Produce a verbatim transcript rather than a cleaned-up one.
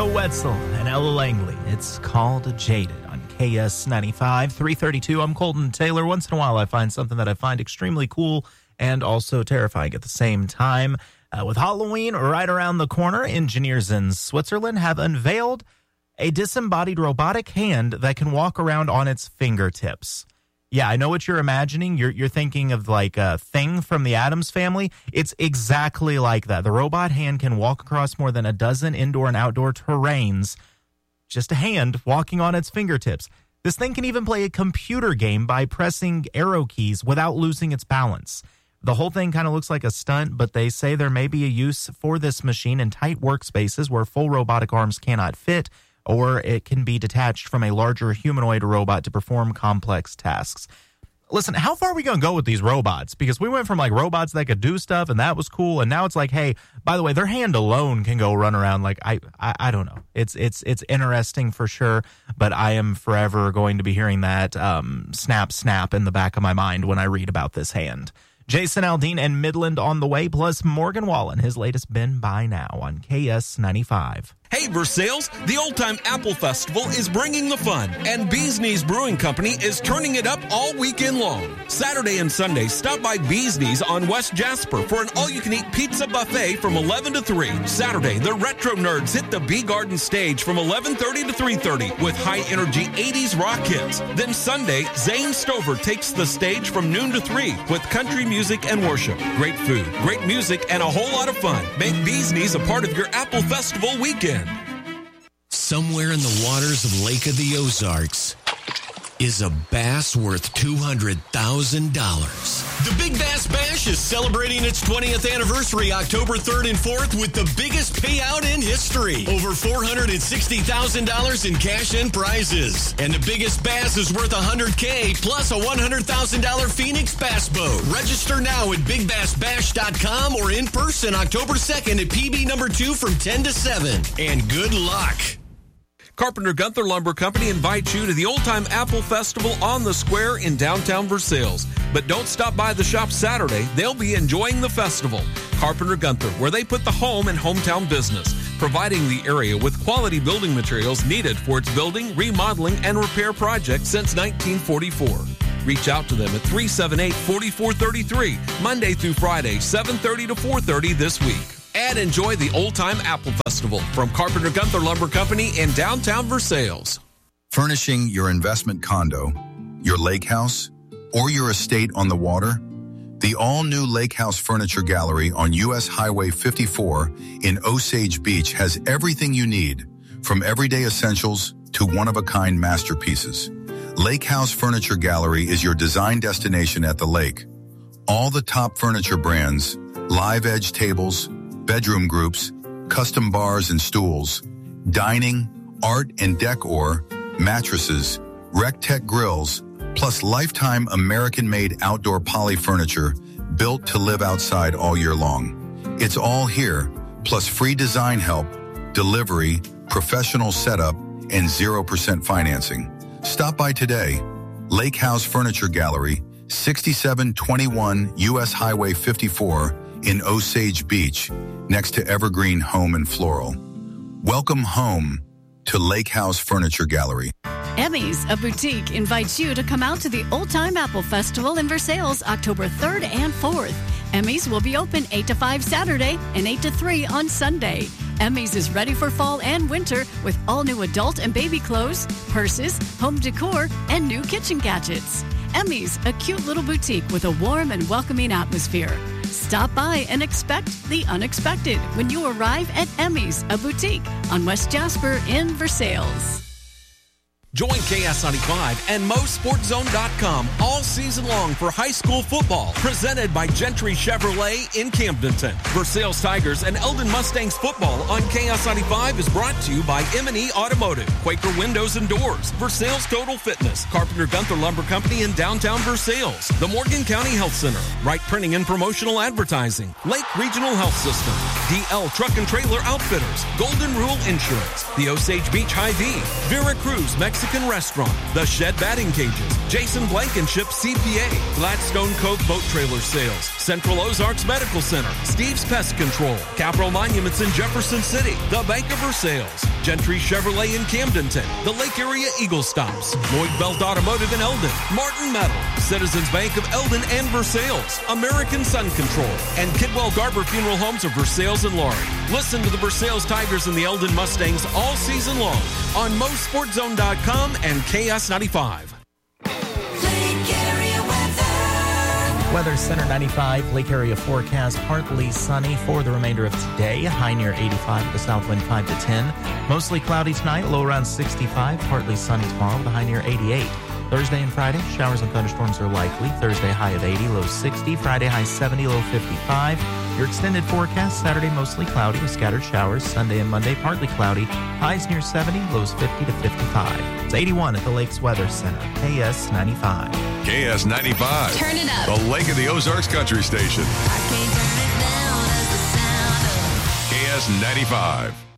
Wetzel and Ella Langley. It's called Jaded on K S ninety-five, three thirty-two. I'm Colton Taylor. Once in a while, I find something that I find extremely cool and also terrifying at the same time. Uh, with Halloween right around the corner, engineers in Switzerland have unveiled a disembodied robotic hand that can walk around on its fingertips. Yeah, I know what you're imagining. You're you're thinking of like a Thing from the Addams Family. It's exactly like that. The robot hand can walk across more than a dozen indoor and outdoor terrains. Just a hand walking on its fingertips. This thing can even play a computer game by pressing arrow keys without losing its balance. The whole thing kind of looks like a stunt, but they say there may be a use for this machine in tight workspaces where full robotic arms cannot fit, or it can be detached from a larger humanoid robot to perform complex tasks. Listen, how far are we going to go with these robots? Because we went from like robots that could do stuff and that was cool, and now it's like, hey, by the way, their hand alone can go run around. Like, I, I, I don't know. It's it's it's interesting for sure, but I am forever going to be hearing that um, snap, snap in the back of my mind when I read about this hand. Jason Aldean and Midland on the way, plus Morgan Wallen, his latest Been By Now on K S ninety-five. Hey, Versailles, the Old Time Apple Festival is bringing the fun, and Bee's Knees Brewing Company is turning it up all weekend long. Saturday and Sunday, stop by Bee's Knees on West Jasper for an all-you-can-eat pizza buffet from eleven to three. Saturday, the Retro Nerds hit the Bee Garden stage from eleven thirty to three thirty with high-energy eighties rock hits. Then Sunday, Zane Stover takes the stage from noon to three with country music and worship. Great food, great music, and a whole lot of fun. Make Bee's Knees a part of your Apple Festival weekend. Somewhere in the waters of Lake of the Ozarks is a bass worth two hundred thousand dollars. The Big Bass Bash is celebrating its twentieth anniversary October third and fourth with the biggest payout in history. Over four hundred sixty thousand dollars in cash and prizes. And the biggest bass is worth one hundred thousand dollars plus a one hundred thousand dollars Phoenix Bass Boat. Register now at big bass bash dot com or in person October second at P B number two from ten to seven. And good luck. Carpenter Gunther Lumber Company invites you to the Old Time Apple Festival on the Square in downtown Versailles. But don't stop by the shop Saturday. They'll be enjoying the festival. Carpenter Gunther, where they put the home in hometown business, providing the area with quality building materials needed for its building, remodeling, and repair projects since nineteen forty-four. Reach out to them at three seven eight, four four three three, Monday through Friday, seven thirty to four thirty this week. And enjoy the Old Time Apple Festival from Carpenter Gunther Lumber Company in downtown Versailles. Furnishing your investment condo, your lake house, or your estate on the water? The all-new Lake House Furniture Gallery on U S Highway fifty-four in Osage Beach has everything you need, from everyday essentials to one-of-a-kind masterpieces. Lake House Furniture Gallery is your design destination at the lake. All the top furniture brands, live edge tables, bedroom groups, custom bars and stools, dining, art and decor, mattresses, Rec-Tech grills, plus lifetime American-made outdoor poly furniture built to live outside all year long. It's all here, plus free design help, delivery, professional setup, and zero percent financing. Stop by today. Lake House Furniture Gallery, sixty-seven twenty-one U S Highway fifty-four in Osage Beach, next to Evergreen Home and Floral. Welcome home to Lake House Furniture Gallery. Emmy's, a boutique, invites you to come out to the Old Time Apple Festival in Versailles October third and fourth. Emmy's will be open eight to five Saturday and eight to three on Sunday. Emmy's is ready for fall and winter with all new adult and baby clothes, purses, home decor, and new kitchen gadgets. Emmy's, a cute little boutique with a warm and welcoming atmosphere. Stop by and expect the unexpected when you arrive at Emmy's, a boutique on West Jasper in Versailles. Join K S ninety-five and Mo Sports Zone dot com all season long for high school football, presented by Gentry Chevrolet in Camdenton. Versailles Tigers and Eldon Mustangs football on K S ninety-five is brought to you by M and E Automotive, Quaker Windows and Doors, Versailles Total Fitness, Carpenter Gunther Lumber Company in downtown Versailles, the Morgan County Health Center, Wright Printing and Promotional Advertising, Lake Regional Health System, D L Truck and Trailer Outfitters, Golden Rule Insurance, the Osage Beach Hy-Vee, Vera Cruz Mexican Mexican Restaurant, The Shed Batting Cages, Jason Blankenship C P A, Gladstone Cove Boat Trailer Sales, Central Ozarks Medical Center, Steve's Pest Control, Capital Monuments in Jefferson City, The Bank of Versailles, Gentry Chevrolet in Camdenton, the Lake Area Eagle Stops, Lloyd Belt Automotive in Eldon, Martin Metal, Citizens Bank of Eldon and Versailles, American Sun Control, and Kidwell Garber Funeral Homes of Versailles and Laurie. Listen to the Versailles Tigers and the Eldon Mustangs all season long on Mo Sports Zone dot com and K S ninety-five. Weather Center ninety-five, Lake Area forecast, partly sunny for the remainder of today. High near eighty-five with the south wind five to ten. Mostly cloudy tonight, low around sixty-five. Partly sunny tomorrow with a high near eighty-eight. Thursday and Friday, showers and thunderstorms are likely. Thursday high of eighty, low sixty. Friday high seventy, low fifty-five. Your extended forecast, Saturday mostly cloudy with scattered showers. Sunday and Monday partly cloudy. Highs near seventy, lows fifty to fifty-five. It's eighty-one at the Lakes Weather Center. K S ninety-five. K S ninety-five. Turn it up. The Lake of the Ozarks Country Station. I can't turn it down as the sound of K S ninety-five.